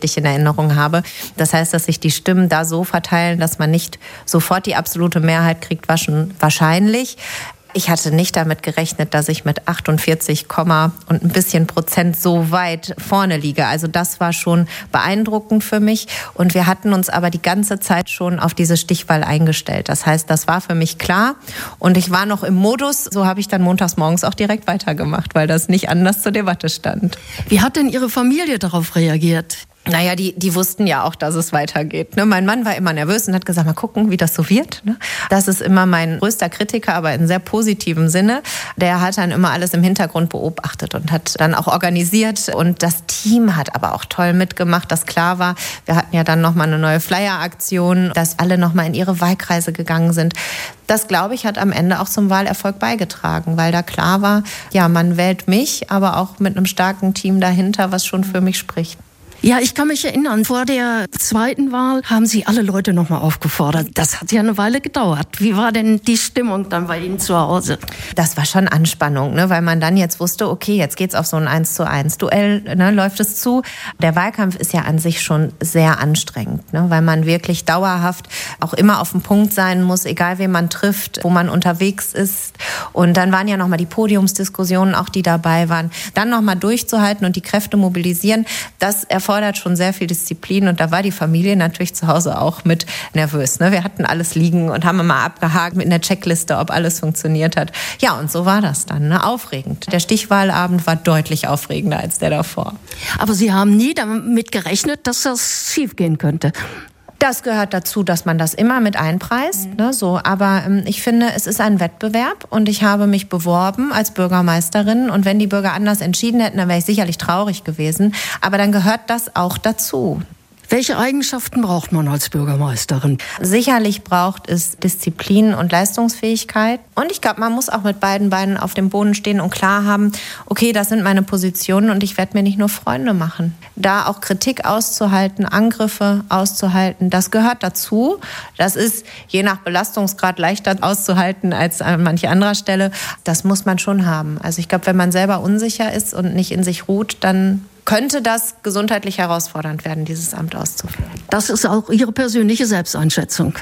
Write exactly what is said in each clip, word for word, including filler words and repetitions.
richtig in Erinnerung habe. Das heißt, dass sich die Stimmen da so verteilen, dass man nicht sofort die absolute Mehrheit kriegt, war schon wahrscheinlich. Ich hatte nicht damit gerechnet, dass ich mit achtundvierzig, und ein bisschen Prozent so weit vorne liege. Also das war schon beeindruckend für mich. Und wir hatten uns aber die ganze Zeit schon auf diese Stichwahl eingestellt. Das heißt, das war für mich klar. Und ich war noch im Modus. So habe ich dann montags morgens auch direkt weitergemacht, weil das nicht anders zur Debatte stand. Wie hat denn Ihre Familie darauf reagiert? Naja, die, die wussten ja auch, dass es weitergeht. Ne? Mein Mann war immer nervös und hat gesagt, mal gucken, wie das so wird. Ne? Das ist immer mein größter Kritiker, aber in sehr positivem Sinne. Der hat dann immer alles im Hintergrund beobachtet und hat dann auch organisiert. Und das Team hat aber auch toll mitgemacht, dass klar war, wir hatten ja dann nochmal eine neue Flyer-Aktion, dass alle nochmal in ihre Wahlkreise gegangen sind. Das, glaube ich, hat am Ende auch zum Wahlerfolg beigetragen, weil da klar war, ja, man wählt mich, aber auch mit einem starken Team dahinter, was schon für mich spricht. Ja, ich kann mich erinnern, vor der zweiten Wahl haben Sie alle Leute nochmal aufgefordert. Das hat ja eine Weile gedauert. Wie war denn die Stimmung dann bei Ihnen zu Hause? Das war schon Anspannung, ne? Weil man dann jetzt wusste, okay, jetzt geht's auf so ein eins zu eins Duell, ne? Läuft es zu. Der Wahlkampf ist ja an sich schon sehr anstrengend, ne? Weil man wirklich dauerhaft auch immer auf dem Punkt sein muss, egal wen man trifft, wo man unterwegs ist. Und dann waren ja nochmal die Podiumsdiskussionen auch, die dabei waren. Dann nochmal durchzuhalten und die Kräfte mobilisieren, das erfordert fordert schon sehr viel Disziplin und da war die Familie natürlich zu Hause auch mit nervös. Ne? Wir hatten alles liegen und haben immer abgehakt in der Checkliste, ob alles funktioniert hat. Ja, und so war das dann, ne? Aufregend. Der Stichwahlabend war deutlich aufregender als der davor. Aber Sie haben nie damit gerechnet, dass das schiefgehen könnte? Das gehört dazu, dass man das immer mit einpreist. Mhm. Ne, so. Aber ähm, ich finde, es ist ein Wettbewerb und ich habe mich beworben als Bürgermeisterin. Und wenn die Bürger anders entschieden hätten, dann wäre ich sicherlich traurig gewesen. Aber dann gehört das auch dazu. Welche Eigenschaften braucht man als Bürgermeisterin? Sicherlich braucht es Disziplin und Leistungsfähigkeit. Und ich glaube, man muss auch mit beiden Beinen auf dem Boden stehen und klar haben, okay, das sind meine Positionen und ich werde mir nicht nur Freunde machen. Da auch Kritik auszuhalten, Angriffe auszuhalten, das gehört dazu. Das ist je nach Belastungsgrad leichter auszuhalten als an mancher anderer Stelle. Das muss man schon haben. Also ich glaube, wenn man selber unsicher ist und nicht in sich ruht, dann könnte das gesundheitlich herausfordernd werden, dieses Amt auszuführen. Das ist auch Ihre persönliche Selbsteinschätzung?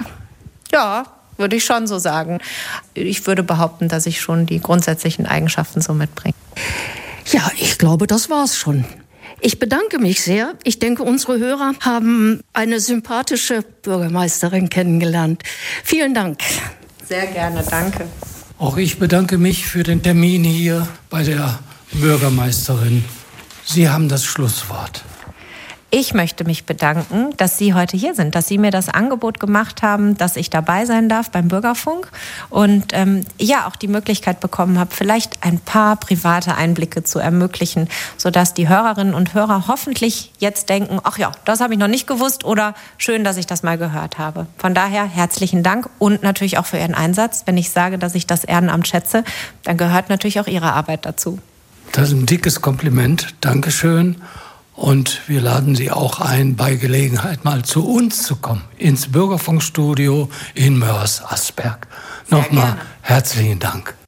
Ja, würde ich schon so sagen. Ich würde behaupten, dass ich schon die grundsätzlichen Eigenschaften so mitbringe. Ja, ich glaube, das war's schon. Ich bedanke mich sehr. Ich denke, unsere Hörer haben eine sympathische Bürgermeisterin kennengelernt. Vielen Dank. Sehr gerne, danke. Auch ich bedanke mich für den Termin hier bei der Bürgermeisterin. Sie haben das Schlusswort. Ich möchte mich bedanken, dass Sie heute hier sind, dass Sie mir das Angebot gemacht haben, dass ich dabei sein darf beim Bürgerfunk und ähm, ja auch die Möglichkeit bekommen habe, vielleicht ein paar private Einblicke zu ermöglichen, sodass die Hörerinnen und Hörer hoffentlich jetzt denken, ach ja, das habe ich noch nicht gewusst oder schön, dass ich das mal gehört habe. Von daher herzlichen Dank und natürlich auch für Ihren Einsatz. Wenn ich sage, dass ich das Ehrenamt schätze, dann gehört natürlich auch Ihre Arbeit dazu. Das ist ein dickes Kompliment. Dankeschön. Und wir laden Sie auch ein, bei Gelegenheit mal zu uns zu kommen, ins Bürgerfunkstudio in Moers-Asperg. Nochmal herzlichen Dank.